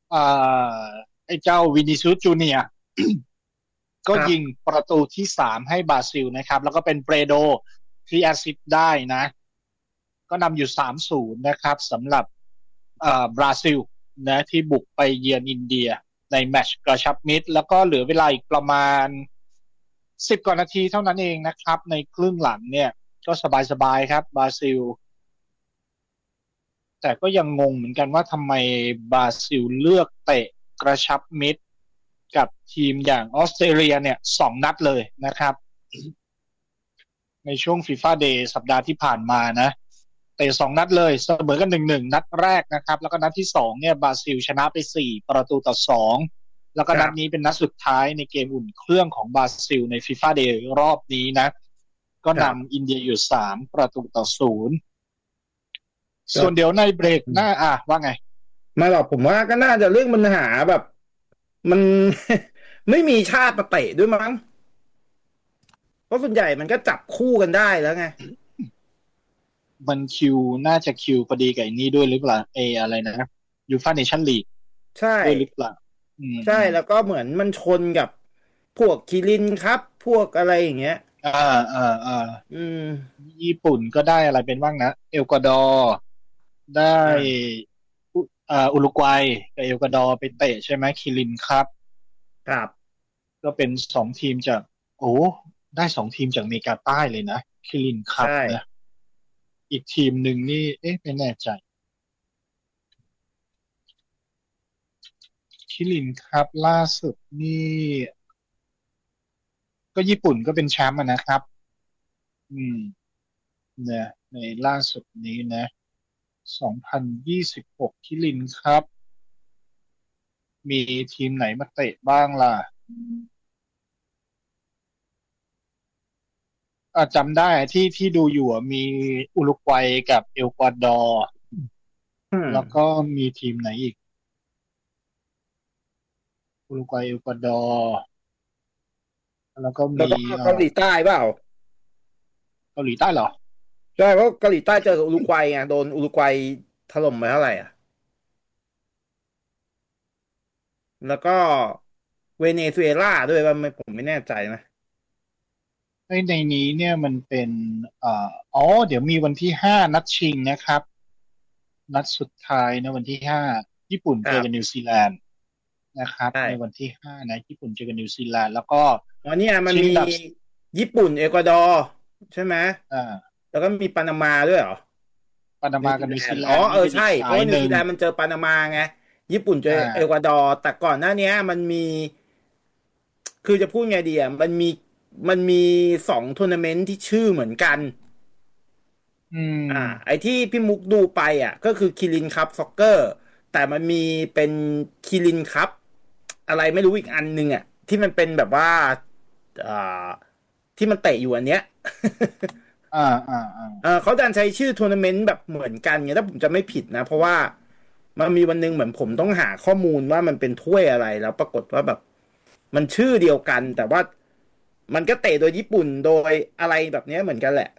อ่าไอ้เจ้าวินิซิอุสจูเนียร์ ก็ยิงครับประตูที่3ให้บราซิลนะครับแล้วก็เป็นเปโดที่แอสซิสต์ได้นะก็นำอยู่3-0นะครับสำหรับบราซิลนะที่บุกไปเยือนอินเดียในแมตช์กระชับมิตรแล้วก็เหลือเวลาอีกประมาณ10 กว่านาทีเท่านั้นเองนะครับในครึ่งหลังเนี่ยก็สบายๆครับบราซิลแต่ก็ยังงงเหมือนกันว่าทำไมบราซิลเลือกเตะกระชับมิตรกับทีมอย่างออสเตรเลียเนี่ย2 นัดเลยนะครับ ในช่วงฟีฟ่าเดย์สัปดาห์ที่ผ่านมานะเตะ2 นัดเลยเสมอกัน1-1นัดแรกนะครับแล้วก็นัดที่2เนี่ยบราซิลชนะไป4-2แล้วก็นัดนี้ครับเป็นนัดสุดท้ายในเกมอุ่นเครื่องของบราซิลในฟีฟ่าเดย์รอบนี้นะก็ครับนำอินเดียอยู่3-0 ก็ส่วนเดี๋ยวในเบรกหน้าว่าไงไม่หรอกผมว่าก็น่าจะเรื่องปัญหาแบบมันไม่มีชาติมาเตะด้วยมั้งเพราะส่วนใหญ่มันก็จับคู่กันได้แล้วไงมันคิวน่าจะคิวพอดีกับไอ้นี้ด้วยหรือเปล่าอะไรนะยูฟ่าเนชั่นลีกใช่ด้วยหรือเปล่าอืมใช่อืมแล้วก็เหมือนมันชนกับพวกคิรินครับพวกอะไรอย่างเงี้ยอ่าอ่าอ่าอืมญี่ปุ่นก็ได้อะไรเป็นบ้างนะเอกวาดอร์ได้อ่าอุรุกวัยกับเอกวาดอร์ไปเตะใช่ไหมคิรินครับครับก็เป็น2 ทีมจากโอ้ได้2 ทีมจากอเมริกาใต้เลยนะคิรินครัใช่บนะอีกทีมหนึ่งนี่เอ๊ะไม่แน่ใจคิรินครับล่าสุดนี่ก็ญี่ปุ่นก็เป็นแชมป์นะครับอืมเนี่ยในล่าสุดนี้นะ2026คิรินครับมีทีมไหนมาเตะบ้างล่ะ จำได้ที่ดูอยู่มีอุรุกวัยกับเอกวาดอร์อืมแล้วก็มีทีมไหนอีกอุรุกวัยเอกวาดอร์แล้วก็มีแล้วก็เกาหลีใต้เปล่าเกาหลีใต้เหรอใช่เพราะเกาหลีใต้เจอกับอุรุกวัยไงโดนอุรุกวัยถล่มไปเท่าไหร่อ่ะแล้วก็เวเนซุเอลาด้วยว่าไม่ผมไม่แน่ใจนะในนี้เนี่ยมันเป็นเดี๋ยวมีวันที่5นัดชิงนะครับนัดสุดท้ายนะวันที่5ญี่ปุ่นเจอกับนิวครับซีแลนด์นะครับในวันใช่ที่5นะญี่ปุ่นเจอกับนิวซีแลนด์แล้วก็วันนี้มันมีชิงอันดับญี่ปุ่นเอกวาดอร์ใช่ไหมอ่าแล้วก็มีปานามาด้วยเหรอปานามานิวซีแลกับนิวซีแลนด์อ๋อนด์นี่เป็นอีใช่กเพราะว่านิวซีสายหนึ่งแลนด์มันเจอปานามาไงญี่ปุ่นเจออ่เอกวาาดอร์แต่ก่อนหน้านี้มันมีคือจะพูดไงดีอ่ะมันมี2 ทัวร์นาเมนต์ที่ชื่อเหมือนกันอือ่าไอ้มที่พี่มุกดูไปอ่ะก็คือคิรินคัพซ็อกเกอร์แต่มันมีเป็นคิรินคัพอะไรไม่รู้อีกอันหนึงอ่ะที่มันเป็นแบบว่าอ่าที่มันเตะอยู่อันเนี้ยอ่าอ่าอ่าเขาดันใช้ชื่อทัวร์นาเมนต์แบบเหมือนกันไงถ้าผมจะไม่ผิดนะเพราะว่ามันมีวันหนึงเหมือนผมต้องหาข้อมูลว่ามันเป็นถ้วยอะไรแล้วปรากฏว่าแบบมันชื่อเดียวกันแต่ว่ามันก็เตะโดยญี่ปุ่นโดยอะไรแบบเนี้ยเหมือนกันแหละ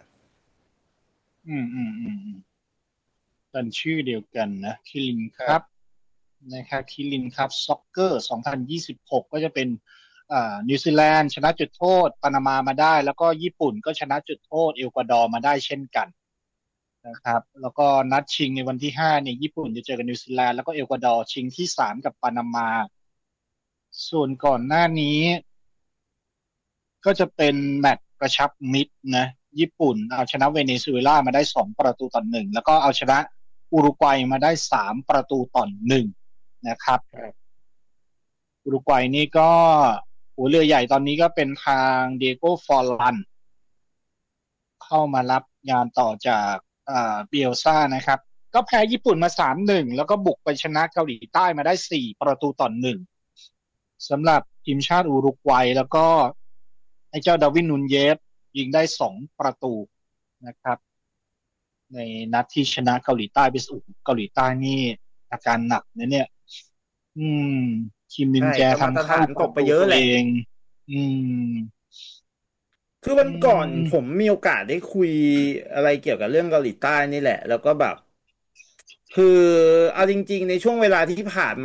อืมเป็นชื่อเดียวกันนะคิรินครับนะครับคิรินครับซ็อกเกอร์2026ก็จะเป็นนิวซีแลนด์ชนะจุดโทษปานามามาได้แล้วก็ญี่ปุ่นก็ชนะจุดโทษเอกวาดอร์มาได้เช่นกันนะครับแล้วก็นัดชิงในวันที่5เนี่ยญี่ปุ่นจะเจอกับนิวซีแลนด์แล้วก็เอกวาดอร์ชิงที่3กับปานามาส่วนก่อนหน้านี้ก็จะเป็นแมตช์กระชับมิตรนะญี่ปุ่นเอาชนะเวเนซุเอลามาได้2-1แล้วก็เอาชนะอุรุกวัยมาได้3-1นะครับอุรุกวัยนี่ก็หัวเรือใหญ่ตอนนี้ก็เป็นทางเดโก้ฟอร์ลันเข้ามารับงานต่อจากเบียลซ่านะครับก็แพ้ญี่ปุ่นมา3-1แล้วก็บุกไปชนะเกาหลีใต้มาได้4-1สำหรับทีมชาติอุรุกวัยแล้วก็ไอ้เจ้าดาร์วินนูนเยสยิงได้2 ประตูนะครับในนัดที่ชนะเกาหลีใต้ไปสู่เกาหลีใต้นี่อาการหนักนะเนี่ยอืมคิมมิใช่นแจก็มาตรทำเข้าฐานตกไปประตูตัวเอเยอะแหละงอืมคือวันอืก่อนผมมมีโอกาสได้คุยอะไรเกี่ยวกับเรื่องเกาหลีใต้นี่แหละแล้วก็แบบคือเอาจริงๆในช่วงเวลาที่ผ่านมา